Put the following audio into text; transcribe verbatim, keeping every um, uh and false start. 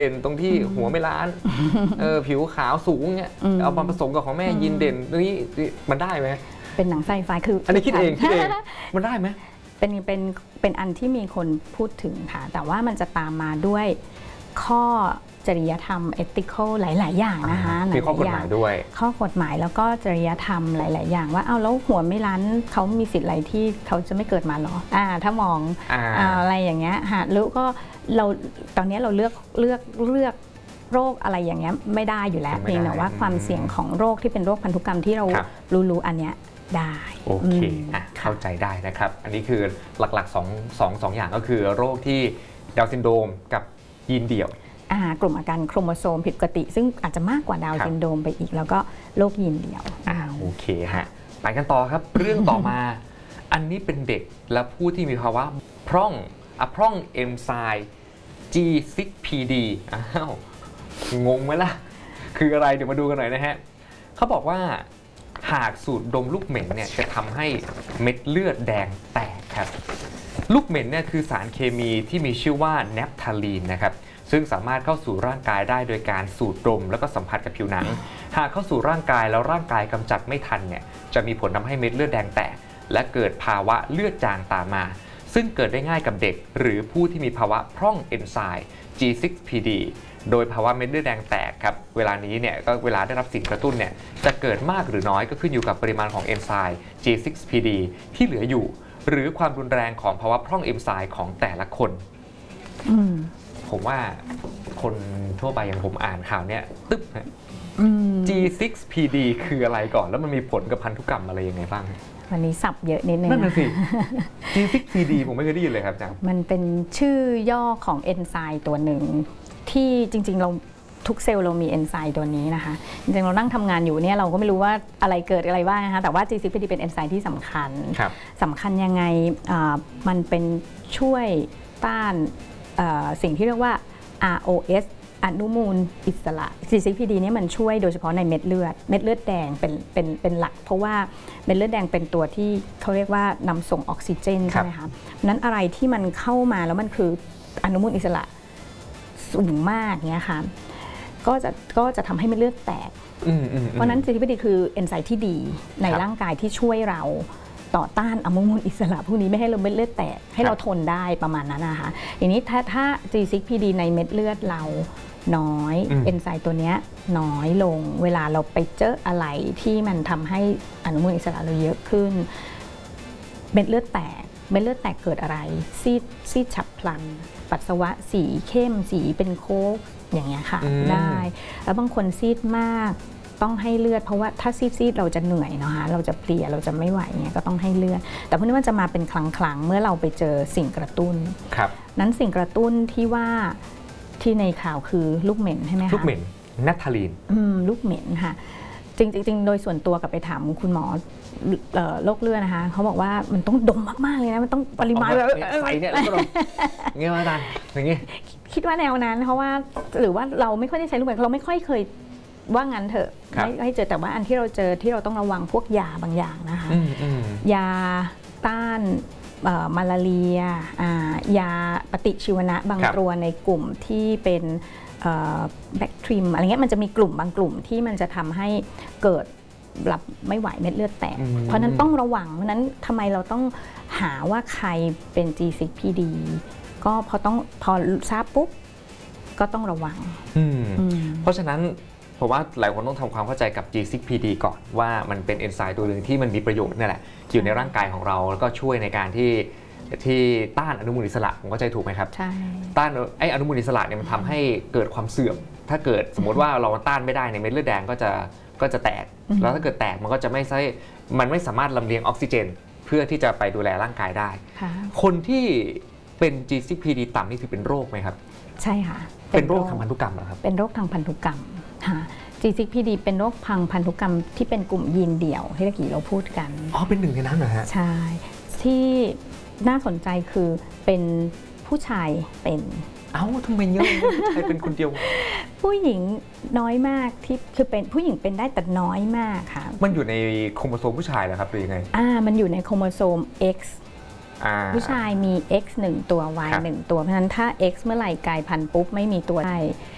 เด่นตรงที่หัวไม่ล้านเออผิวขาวสูงเนี่ยเอามาผสมกับของแม่ยีนเด่นตรงนี้มันได้ไหมเป็นหนังไซไฟคืออันนี้คิดเองคิดเองมันได้ไหมเป็นเป็นเป็นอันที่มีคนพูดถึงค่ะแต่ว่ามันจะตามมาด้วยข้อจริยธรรม ethical หลายๆอย่างนะคะมีข้อกฎหมายด้วยข้อกฎหมายแล้วก็จริยธรรมหลายๆอย่างว่าเอาแล้วหัวไม่ล้านเขามีสิทธิ์อะไรที่เขาจะไม่เกิดมาหรออ่าถ้ามองอะไรอย่างเงี้ยฮะแล้วก็เราตอนนี้เราเลือกเลือกเลือกโรคอะไรอย่างเงี้ยไม่ได้อยู่แล้วเพียงแต่ว่าความเสี่ยงของโรคที่เป็นโรคพันธุกรรมที่เรารู้ๆอันเนี้ยได้โอเคอ่ะเข้าใจได้นะครับอันนี้คือหลักๆสอง สอง สองอย่างก็คือโรคที่ดาวน์ซินโดรมกับยีนเดี่ยวกลุ่มอาการโครโมโซมผิดปกติซึ่งอาจจะมากกว่าดาวน์ซินโดรมไปอีกแล้วก็โรคยีนเดี่ยวอ่าโอเคฮะไปกันต่อครับเรื่องต่อมาอันนี้เป็นเด็กและผู้ที่มีภาวะพร่องอะพร่องเอนไซม์ จี ซิกซ์ พี ดี อ้าวงงไหมล่ะคืออะไรเดี๋ยวมาดูกันหน่อยนะฮะเขาบอกว่าหากสูดดมลูกเหม็นเนี่ยจะทำให้เม็ดเลือดแดงแตกครับลูกเหม็นเนี่ยคือสารเคมีที่มีชื่อว่าแนปทาลีนนะครับซึ่งสามารถเข้าสู่ร่างกายได้โดยการสูดดมแล้วก็สัมผัสกับผิวหนังหากเข้าสู่ร่างกายแล้วร่างกายกำจัดไม่ทันเนี่ยจะมีผลทำให้เม็ดเลือดแดงแตกและเกิดภาวะเลือดจางตามมาซึ่งเกิดได้ง่ายกับเด็กหรือผู้ที่มีภาวะพร่องเอนไซม์ จี ซิกซ์ พี ดี โดยภาวะเม็ดเลือดแดงแตกครับเวลานี้เนี่ยก็เวลาได้รับสิ่งกระตุ้นเนี่ยจะเกิดมากหรือน้อยก็ขึ้นอยู่กับปริมาณของเอนไซม์ จี ซิกซ์ พี ดี ที่เหลืออยู่หรือความรุนแรงของภาวะพร่องเอนไซม์ของแต่ละคนผมว่าคนทั่วไปอย่างผมอ่านข่าวเนี่ยตึ๊บ จี ซิกซ์ พี ดี คืออะไรก่อนแล้วมันมีผลกับพันธุกรรมอะไรยังไงบ้างวันนี้สับเยอะนิดนึงนั่นน่ะสิ จี ซิกซ์ พี ดี ผมไม่เคยได้ยินเลยครับอาจารย์มันเป็นชื่อย่อของเอนไซม์ตัวหนึ่งที่จริงๆเราทุกเซลล์เรามีเอนไซม์ตัวนี้นะคะจริงๆเรานั่งทำงานอยู่เนี่ยเราก็ไม่รู้ว่าอะไรเกิดอะไรบ้างนะคะแต่ว่า จี ซิกซ์ พี ดี เป็นเอนไซม์ที่สำคัญสำคัญยังไงมันเป็นช่วยต้านสิ่งที่เรียกว่า อาร์ โอ เอส อนุมูลอิสระ จี ซิกซ์ พี ดี นี้มันช่วยโดยเฉพาะในเม็ดเลือดเม็ดเลือดแดงเป็นเป็นเป็นหลักเพราะว่าเม็ดเลือดแดงเป็นตัวที่เขาเรียกว่านำส่งออกซิเจนใช่ไหมคะนั้นอะไรที่มันเข้ามาแล้วมันคืออนุมูลอิสระสูงมากเนี้ยค่ะก็จะก็จะทำให้เม็ดเลือดแตกเพราะนั้น จี ซิกซ์ พี ดี คือเอนไซม์ที่ดีในร่างกายที่ช่วยเราต่อต้านอนุมูลอิสระพวกนี้ไม่ให้เราเม็ดเลือดแตกให้เราทนได้ประมาณนั้นนะคะทีนี้ถ้าถ้า จี ซิกซ์ พี ดี ในเม็ดเลือดเราน้อยเอนไซม์ตัวนี้น้อยลงเวลาเราไปเจออะไรที่มันทำให้อนุมูลอิสระเราเยอะขึ้นเม็ดเลือดแตกเม็ดเลือดแตกเกิดอะไรซีดซีดฉับพลันปัสสาวะสีเข้มสีเป็นโค้กอย่างเงี้ยค่ะได้แล้วบางคนซีดมากต้องให้เลือดเพราะว่าถ้าซีดๆเราจะเหนื่อยนะคะเราจะเพลียเราจะไม่ไหวเงี้ยก็ต้องให้เลือดแต่พวกนี้มันจะมาเป็นครั้งๆเมื่อเราไปเจอสิ่งกระตุ้นครับนั้นสิ่งกระตุ้นที่ว่าที่ในข่าวคือลูกเหม็นใช่ไหมคะลูกเหม็นแนปทาลีนอืมลูกเหม็นค่ะจริงๆโดยส่วนตัวกับไปถามคุณหมอโรคเลือดนะคะเขาบอกว่ามันต้องดมมากๆเลยนะมันต้องปริมาณแบบใส่เนี่ยแล้วก็ดมเงี้ยอาจารย์อย่างงี้คิดว่าแนวนั้นเพราะว่าหรือว่าเราไม่ค่อยได้ใช้ลูกเหม็นเราไม่ค่อยเคยว่างั้นเถอะไม่ให้เจอแต่ว่าอันที่เราเจอที่เราต้องระวังพวกยาบางอย่างนะคะยาต้านมาลาเรียยาปฏิชีวนะบางตัวในกลุ่มที่เป็นแบคทีเรียอะไรเงี้ยมันจะมีกลุ่มบางกลุ่มที่มันจะทำให้เกิดรับไม่ไหวเม็ดเลือดแตกเพราะนั้นต้องระวังเพราะนั้นทำไมเราต้องหาว่าใครเป็น จี ซิกซ์ พี ดี ก็พอต้องพอทราบปุ๊บก็ต้องระวังเพราะฉะนั้นผมว่าหลายคนต้องทำความเข้าใจกับ จี ซิกซ์ พี ดี ก่อนว่ามันเป็นเอนไซม์ตัวหนึ่งที่มันมีประโยชน์นี่แหละอยู่ในร่างกายของเราแล้วก็ช่วยในการที่ที่ต้านอนุมูลอิสระผมเข้าใจถูกไหมครับใช่ต้านไอ้อนุมูลอิสระเนี่ยมันทำให้เกิดความเสื่อมถ้าเกิดสมมติว่าเราต้านไม่ได้ในเม็ดเลือดแดงก็จะก็จะแตกแล้วถ้าเกิดแตกมันก็จะไม่ใช่มันไม่สามารถลำเลียงออกซิเจนเพื่อที่จะไปดูแลร่างกายได้คนที่เป็น จี ซิกซ์ พี ดี ต่ำนี่ถือเป็นโรคไหมครับใช่ค่ะเป็นโรคทางพันธุกรรมเหรอครับเป็นโรคทางพันธุกรรมค่ะ จี ซิกซ์ พี ดี เป็นโรคพังพันธุกรรมที่เป็นกลุ่มยีนเดี่ยวที่เมื่อกี้เราพูดกันอ๋อเป็นหนึ่งในนั้นเหรอฮะใช่ที่น่าสนใจคือเป็นผู้ชายเป็นเอ้าทำไมเยอะผู้ชายเป็นคนเดียวผู้หญิงน้อยมากที่คือเป็นผู้หญิงเป็นได้แต่น้อยมากค่ะมันอยู่ในโครโมโซมผู้ชายเหรอครับหรือยังไงอ่ามันอยู่ในโครโมโซม X ผู้ชายมี X หนึ่งตัว Y หนึ่งตัวเพราะฉะนั้นถ้า X เมื่อไหร่กลายพันธุ์ปุ๊บไม่มีตัวใช่